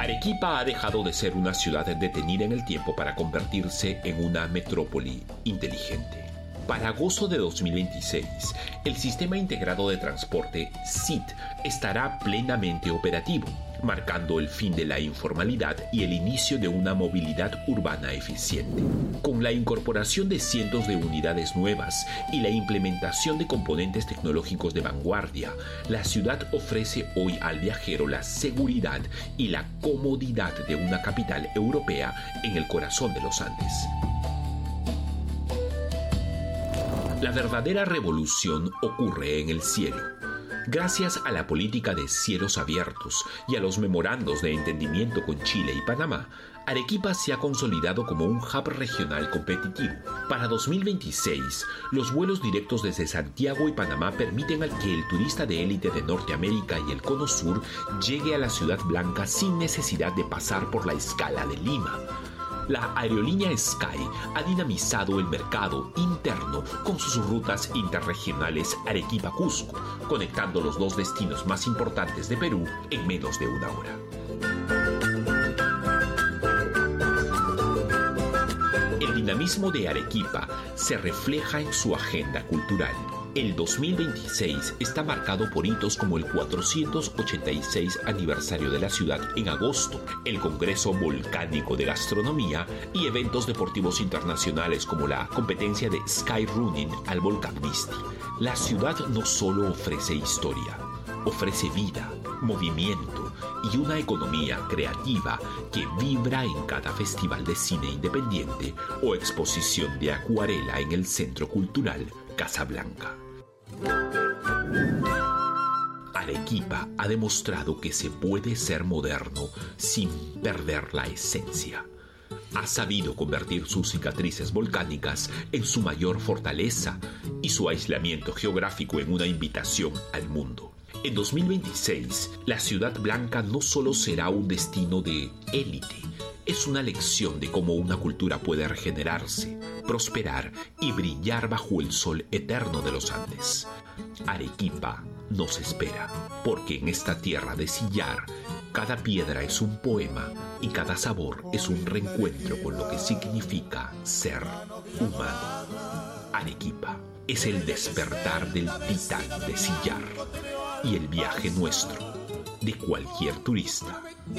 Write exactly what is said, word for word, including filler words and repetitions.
Arequipa ha dejado de ser una ciudad detenida en el tiempo para convertirse en una metrópoli inteligente. Para agosto de dos mil veintiséis, el Sistema Integrado de Transporte S I T estará plenamente operativo, marcando el fin de la informalidad y el inicio de una movilidad urbana eficiente. Con la incorporación de cientos de unidades nuevas y la implementación de componentes tecnológicos de vanguardia, la ciudad ofrece hoy al viajero la seguridad y la comodidad de una capital europea en el corazón de los Andes. La verdadera revolución ocurre en el cielo. Gracias a la política de cielos abiertos y a los memorandos de entendimiento con Chile y Panamá, Arequipa se ha consolidado como un hub regional competitivo. Para dos mil veintiséis, los vuelos directos desde Santiago y Panamá permiten al que el turista de élite de Norteamérica y el Cono Sur llegue a la Ciudad Blanca sin necesidad de pasar por la escala de Lima. La aerolínea Sky ha dinamizado el mercado interno con sus rutas interregionales Arequipa-Cusco, conectando los dos destinos más importantes de Perú en menos de una hora. El dinamismo de Arequipa se refleja en su agenda cultural. El dos mil veintiséis está marcado por hitos como el cuatrocientos ochenta y seis aniversario de la ciudad en agosto, el Congreso Volcánico de Gastronomía y eventos deportivos internacionales como la competencia de Skyrunning al volcán Misti. La ciudad no solo ofrece historia, ofrece vida, movimiento y una economía creativa que vibra en cada festival de cine independiente o exposición de acuarela en el Centro Cultural Casablanca. Arequipa ha demostrado que se puede ser moderno sin perder la esencia. Ha sabido convertir sus cicatrices volcánicas en su mayor fortaleza y su aislamiento geográfico en una invitación al mundo. En dos mil veintiséis, la Ciudad Blanca no solo será un destino de élite, es una lección de cómo una cultura puede regenerarse, prosperar y brillar bajo el sol eterno de los Andes. Arequipa nos espera, porque en esta tierra de sillar, cada piedra es un poema y cada sabor es un reencuentro con lo que significa ser humano. Arequipa es el despertar del titán de sillar y el viaje nuestro, de cualquier turista,